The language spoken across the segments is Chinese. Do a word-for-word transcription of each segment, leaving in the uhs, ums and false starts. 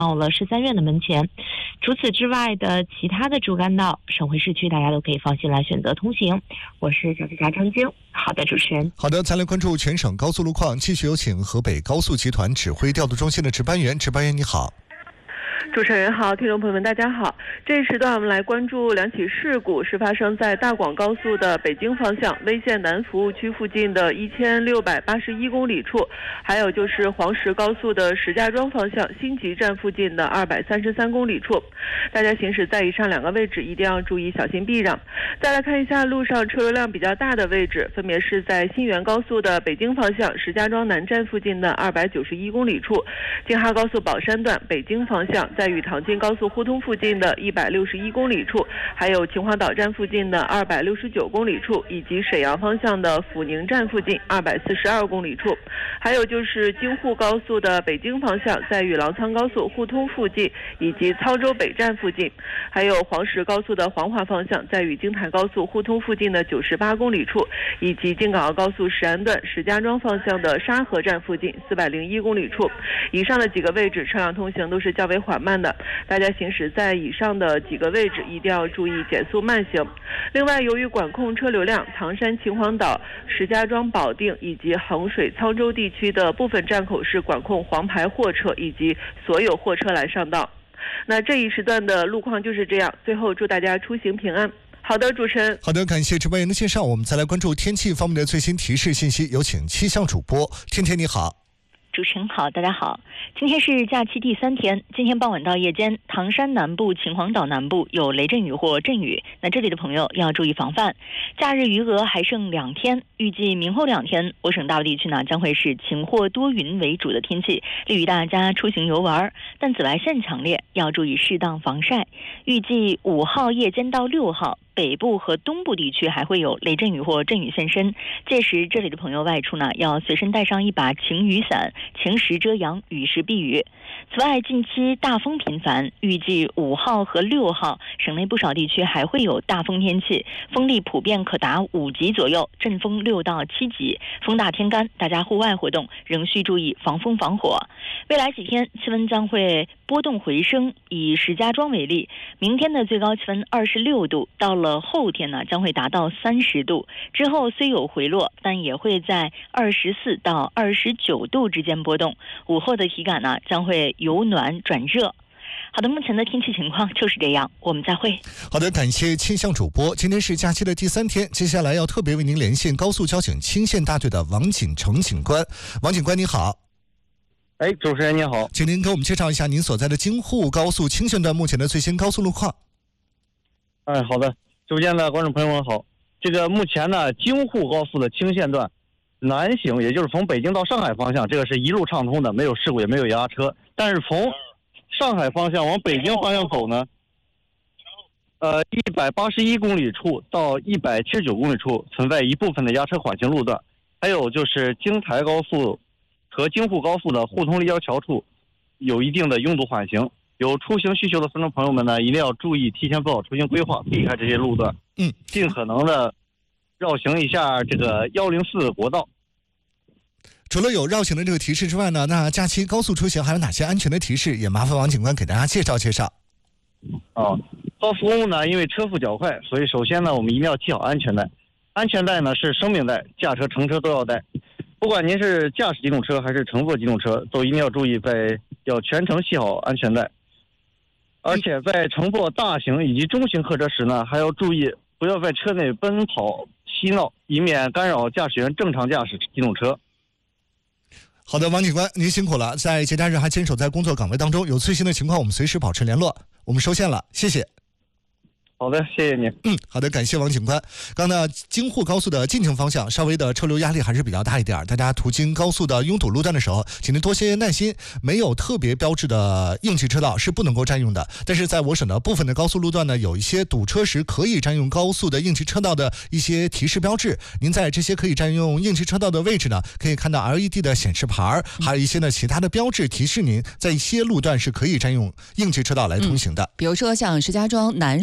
到了十三院的门前。除此之外的其他的主干道，省会市区大家都可以放心来选择通行。我是小记者张晶。好的，主持人。 好的，再来关注全省高速路况，继续有请河北高速集团指挥调度中心的值班员。值班员你好。 主持人好，听众朋友们大家好。这一时段我们来关注两起事故，是发生在大广高速的北京方向威县南服务区附近的一千六百八十一公里处，还有就是黄石高速的石家庄方向新集站附近的二百三十三公里处。大家行驶在以上两个位置一定要注意小心避让。再来看一下路上车流量比较大的位置，分别是在新源高速的北京方向石家庄南站附近的二百九十一公里处，京哈高速宝山段北京方向在与唐津高速互通附近的一百六十一公里处，还有秦皇岛站附近的二百六十九公里处，以及沈阳方向的阜宁站附近二百四十二公里处，还有就是京沪高速的北京方向在与郎沧高速互通附近，以及沧州北站附近，还有黄石高速的黄骅方向在与京台高速互通附近的九十八公里处，以及京港澳高速石安段石家庄方向的沙河站附近四百零一公里处。以上的几个位置车辆通行都是较为缓慢的，大家行驶在以上的几个位置一定要注意减速慢行。另外，由于管控车流量，唐山秦皇岛、石家庄保定以及衡水沧州地区的部分站口是管控黄牌货车以及所有货车来上道。那这一时段的路况就是这样，最后祝大家出行平安。好的，主持人。 好的，感谢值班员的介绍。我们再来关注天气方面的最新提示信息，有请气象主播天天你好。 主持人好，大家好。今天是假期第三天，今天傍晚到夜间，唐山南部、秦皇岛南部有雷阵雨或阵雨，那这里的朋友要注意防范。假日余额还剩两天，预计明后两天，我省大部地区呢将会是晴或多云为主的天气，利于大家出行游玩，但紫外线强烈，要注意适当防晒。预计五号夜间到六号。北部和东部地区还会有雷阵雨或阵雨现身，届时这里的朋友外出呢，要随身带上一把晴雨伞，晴时遮阳，雨时避雨。此外，近期大风频繁，预计五号和六号，省内不少地区还会有大风天气，风力普遍可达五级左右，阵风六到七级，风大天干，大家户外活动仍需注意防风防火。未来几天气温将会波动回升，以石家庄为例，明天的最高气温二十六度，到了后天呢将会达到三十度，之后虽有回落，但也会在二十四到二十九度之间波动。午后的体感呢将会由暖转热。好的，目前的天气情况就是这样，我们再会。 好的，感谢气象主播。今天是假期的第三天，接下来要特别为您连线高速交警青县大队的王景成警官。王警官你好。 哎，主持人您好， 请您给我们介绍一下您所在的京沪高速青县段目前的最新高速路况。 哎，好的，直播间的观众朋友们好。这个目前呢，京沪高速的青县段南行，也就是从北京到上海方向，这个是一路畅通的，没有事故也没有压车。但是从上海方向往北京方向走呢，呃，一百八十一公里处到一百七十九公里处存在一部分的压车缓行路段，还有就是京台高速和京沪高速的互通立交桥处有一定的拥堵缓行。有出行需求的观众朋友们呢，一定要注意提前做好出行规划，避开这些路段， 嗯， 尽可能的绕行一下这个一零四国道。 除了有绕行的这个提示之外呢，那假期高速出行还有哪些安全的提示？也麻烦王警官给大家介绍介绍。 啊，高速公路呢，因为车速较快，所以首先呢，我们一定要系好安全带。安全带呢是生命带，驾车乘车都要带。不管您是驾驶机动车还是乘坐机动车，都一定要注意在要全程系好安全带。而且在乘坐大型以及中型客车时呢，还要注意不要在车内奔跑嬉闹，以免干扰驾驶员正常驾驶机动车。 好的，王警官您辛苦了，在节假日还坚守在工作岗位当中，有最新的情况我们随时保持联络。我们收线了，谢谢。 好的，谢谢您。 嗯，好的，感谢王警官。刚呢，京沪高速的进京方向稍微的车流压力还是比较大一点，大家途经高速的拥堵路段的时候，请您多些耐心。没有特别标志的应急车道是不能够占用的，但是在我省的部分的高速路段呢，有一些堵车时可以占用高速的应急车道的一些提示标志。您在这些可以占用应急车道的位置呢，可以看到 L E D 的显示牌，还有一些呢其他的标志提示您在一些路段是可以占用应急车道来通行的。 嗯、比如说像石家庄南收费站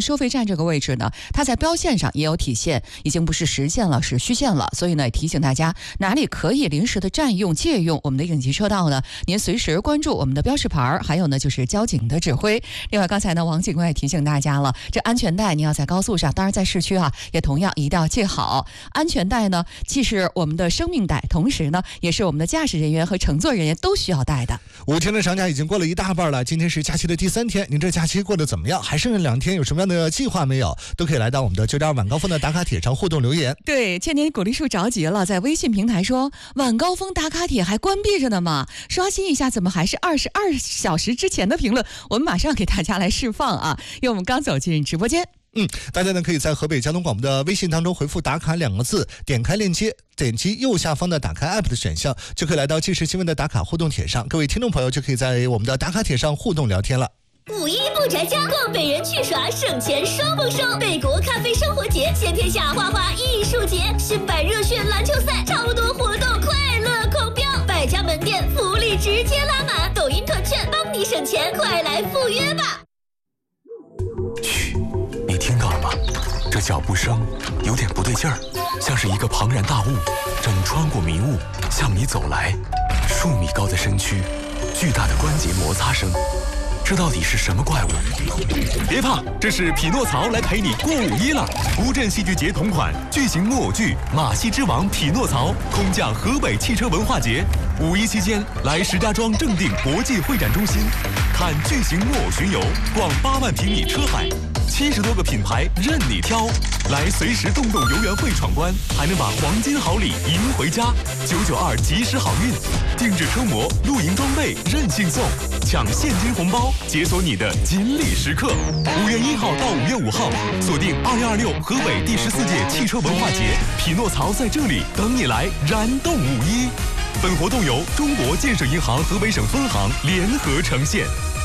这个位置呢，它在标线上也有体现，已经不是实线了，是虚线了。所以呢，提醒大家哪里可以临时的占用、借用我们的应急车道呢？您随时关注我们的标识牌，还有呢就是交警的指挥。另外，刚才呢王警官也提醒大家了，这安全带你要在高速上，当然在市区啊，也同样一定要系好。安全带呢，既是我们的生命带，同时呢，也是我们的驾驶人员和乘坐人员都需要带的。 五天的长假已经过了一大半了，今天是假期的第三天，您这假期过得怎么样？还剩下两天，有什么样的计划没有？都可以来到我们的九点二晚高峰的打卡帖上互动留言。 对，千年鼓励树着急了，在微信平台说晚高峰打卡帖还关闭着呢嘛，刷新一下，怎么还是二十二小时之前的评论？我们马上给大家来释放啊，因为我们刚走进直播间。 嗯，大家呢可以在河北交通广播的微信当中回复打卡两个字，点开链接，点击右下方的打开 app 的选项，就可以来到即时新闻的打卡互动帖上。各位听众朋友就可以在我们的打卡帖上互动聊天了。 五一不宅家，逛北人去耍，省钱双丰收。北国咖啡生活节，先天下花花艺术节，新百热血篮球赛，超多活动，快乐狂飙。百家门店福利直接拉满，抖音团券帮你省钱，快来赴约吧！ 嘘，你听到了吗？这脚步声有点不对劲儿，像是一个庞然大物正穿过迷雾向你走来。数米高的身躯，巨大的关节摩擦声。这到底是什么怪物？别怕，这是匹诺曹来陪你过五一了。乌镇戏剧节同款巨型木偶剧《马戏之王匹诺曹》空降河北汽车文化节。五一期间，来石家庄正定国际会展中心看巨型木偶巡游，逛八万平米车海，七十多个品牌任你挑。来随时动动游园会闯关，还能把黄金好礼赢回家。九九二及时好运，定制车模、露营装备任性送，抢现金红包，解锁你的锦鲤时刻。五月一号到五月五号，锁定二零二六河北第十四届汽车文化节，匹诺曹在这里等你来燃动五一。本活动由中国建设银行河北省分行联合呈现。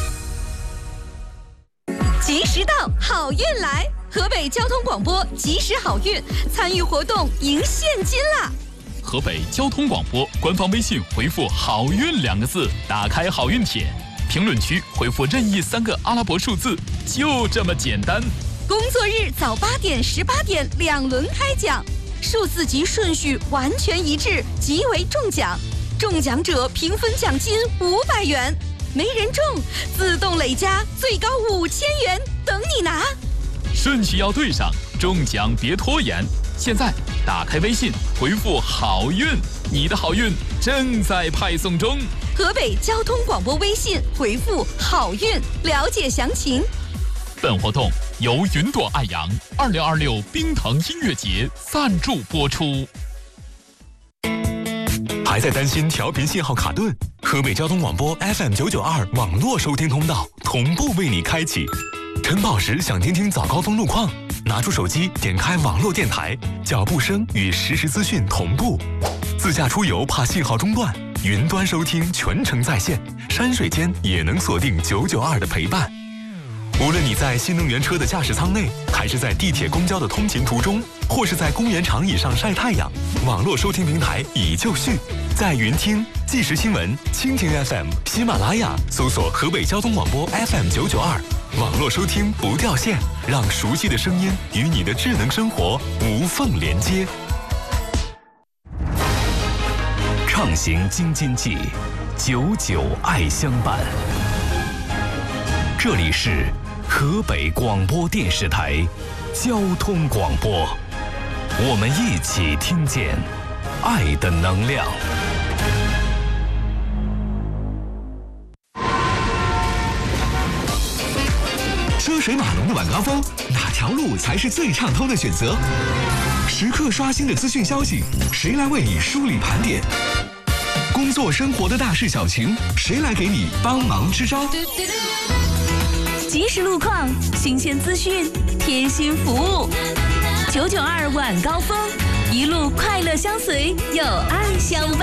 及时到，好运来！河北交通广播及时好运，参与活动赢现金啦！ 河北交通广播官方微信回复“好运”两个字，打开好运帖，评论区回复任意三个阿拉伯数字，就这么简单。 工作日早八点、十八点两轮开奖，数字及顺序完全一致，即为中奖。中奖者平分奖金五百元，没人中自动累加最高五千元，等你拿。 顺序要对上，中奖别拖延。现在打开微信，回复“好运”，你的好运正在派送中。 河北交通广播微信回复“好运”，了解详情。 本活动由云朵爱扬二零二六冰腾音乐节赞助播出。 还在担心调频信号卡顿？河北交通广播 F M 九九二网络收听通道同步为你开启。晨跑时想听听早高峰路况，拿出手机点开网络电台，脚步声与实时资讯同步。自驾出游怕信号中断，云端收听全程在线，山水间也能锁定九九二的陪伴。无论你在新能源车的驾驶舱内，还是在地铁公交的通勤途中，或是在公园长椅上晒太阳，网络收听平台已就绪。在云听、即时新闻、蜻蜓 F M、喜马拉雅搜索河北交通广播 F M 九九二，网络收听不掉线，让熟悉的声音与你的智能生活无缝连接。 畅行京津冀，久久爱相伴。这里是河北广播电视台交通广播，我们一起听见爱的能量。 车水马龙的晚高峰，哪条路才是最畅通的选择？时刻刷新的资讯消息，谁来为你梳理盘点？工作生活的大事小情，谁来给你帮忙支招？ 即时路况，新鲜资讯，贴心服务。九九二晚高峰，一路快乐相随，有爱相伴。